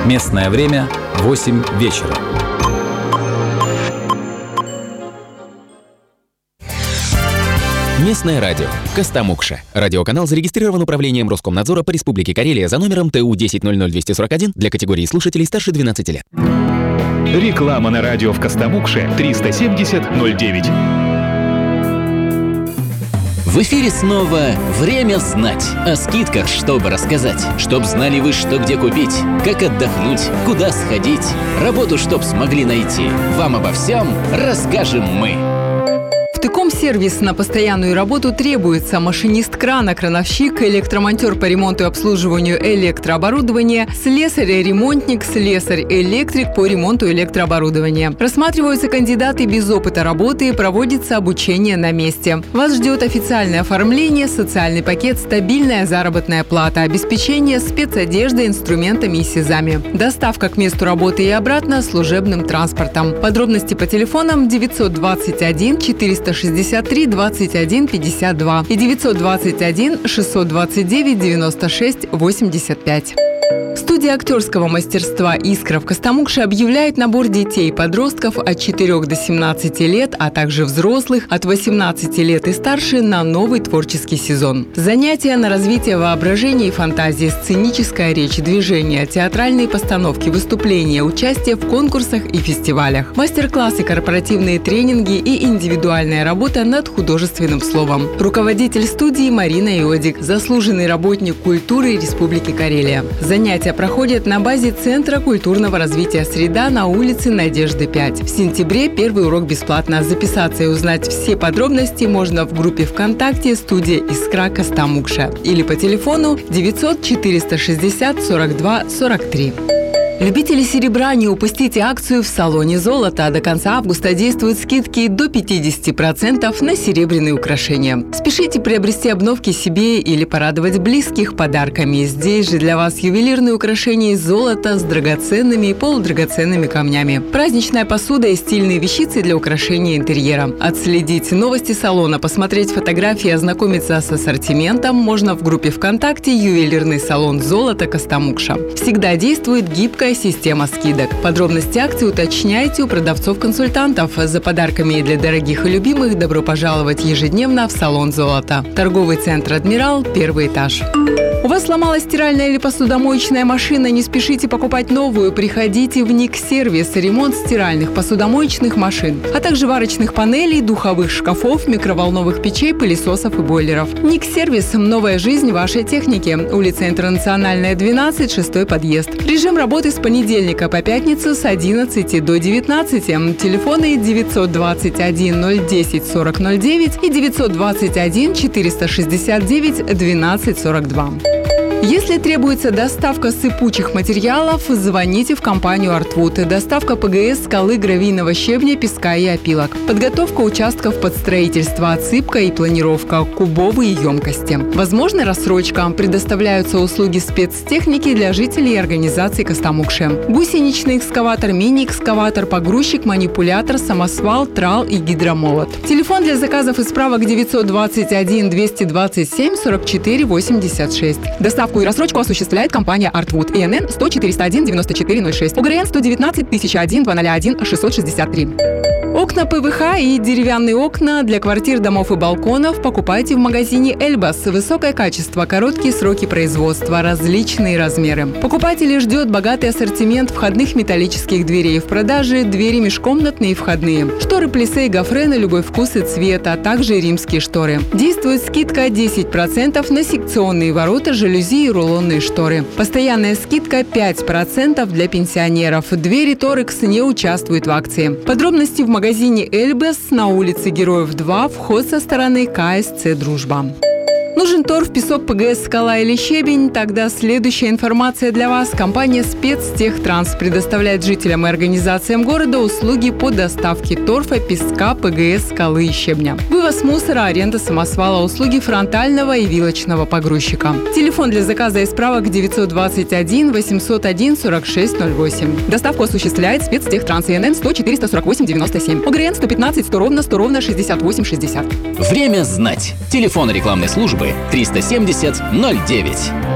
Местное время – 8 вечера. Местное радио. Костомукша. Радиоканал зарегистрирован Управлением Роскомнадзора по Республике Карелия за номером ТУ 10-00-241 для категории слушателей старше 12 лет. Реклама на радио в Костомукше 370-09. В эфире снова «Время знать». О скидках, чтобы рассказать. Чтоб знали вы, что где купить, как отдохнуть, куда сходить. Работу, чтоб смогли найти. Вам обо всем расскажем мы. Втыком-сервис на постоянную работу требуется машинист крана, крановщик, электромонтер по ремонту и обслуживанию электрооборудования, слесарь-ремонтник, слесарь-электрик по ремонту электрооборудования. Рассматриваются кандидаты без опыта работы и проводится обучение на месте. Вас ждет официальное оформление, социальный пакет, стабильная заработная плата, обеспечение спецодеждой, инструментами и СИЗами. Доставка к месту работы и обратно служебным транспортом. Подробности по телефонам 921 463 21 52 и 921 629 96 85. Студия актерского мастерства «Искра» в Костомукше объявляет набор детей и подростков от 4 до 17 лет, а также взрослых от 18 лет и старше на новый творческий сезон. Занятия на развитие воображения и фантазии, сценическая речь, движение, театральные постановки, выступления, участие в конкурсах и фестивалях, мастер-классы, корпоративные тренинги и индивидуальная работа над художественным словом. Руководитель студии Марина Иодик, заслуженный работник культуры Республики Карелия. Занятия проходят на базе Центра культурного развития «Среда» на улице Надежды 5. В сентябре первый урок бесплатно. Записаться и узнать все подробности можно в группе ВКонтакте «Студия Искра Костомукша» или по телефону 900 460 42 43. Любители серебра, не упустите акцию в салоне золота. До конца августа действуют скидки до 50% на серебряные украшения. Спешите приобрести обновки себе или порадовать близких подарками. Здесь же для вас ювелирные украшения из золота с драгоценными и полудрагоценными камнями. Праздничная посуда и стильные вещицы для украшения интерьера. Отследить новости салона, посмотреть фотографии, ознакомиться с ассортиментом можно в группе ВКонтакте «Ювелирный салон золота Костомукша». Всегда действует гибкая система скидок. Подробности акции уточняйте у продавцов-консультантов. За подарками для дорогих и любимых добро пожаловать ежедневно в салон золота. Торговый центр «Адмирал», первый этаж. У вас сломалась стиральная или посудомоечная машина? Не спешите покупать новую. Приходите в Ник-сервис. Ремонт стиральных, посудомоечных машин, а также варочных панелей, духовых шкафов, микроволновых печей, пылесосов и бойлеров. Ник-сервис – новая жизнь вашей техники. Улица Интернациональная, 12, 6 подъезд. Режим работы с понедельника по пятницу с 11 до 19. Телефоны 921 010 40 09 и 921 469 12 42. Если требуется доставка сыпучих материалов, звоните в компанию «Артвуд». Доставка ПГС, скалы, гравийного щебня, песка и опилок. Подготовка участков под строительство, отсыпка и планировка, кубовые емкости. Возможна рассрочка. Предоставляются услуги спецтехники для жителей и организаций Костомукши. Гусеничный экскаватор, мини-экскаватор, погрузчик, манипулятор, самосвал, трал и гидромолот. Телефон для заказов и справок 921 227 44 86. Доставку и рассрочку осуществляет компания «Артвуд». ИНН 100 401 94 06. ОГРН 119 1001 201 663. Окна ПВХ и деревянные окна для квартир, домов и балконов покупайте в магазине «Эльбас». Высокое качество, короткие сроки производства, различные размеры. Покупателей ждет богатый ассортимент входных металлических дверей. В продаже двери межкомнатные и входные. Шторы плисе и гофре на любой вкус и цвет, а также римские шторы. Действует скидка 10% на секционные ворота, жалюзи и рулонные шторы. Постоянная скидка 5% для пенсионеров. Двери Торекс не участвуют в акции. Подробности в магазине «Эльбас» на улице Героев 2, вход со стороны КСЦ «Дружба». Нужен торф, песок, ПГС, скала или щебень? Тогда следующая информация для вас. Компания «Спецтехтранс» предоставляет жителям и организациям города услуги по доставке торфа, песка, ПГС, скалы и щебня. Вывоз мусора, аренда самосвала, услуги фронтального и вилочного погрузчика. Телефон для заказа и справок 921 801 4608. Доставку осуществляет «Спецтехтранс» ИНН 100 448 97. ОГРН 115 100 ровно 68 60. Время знать. Телефон рекламной службы 370 09.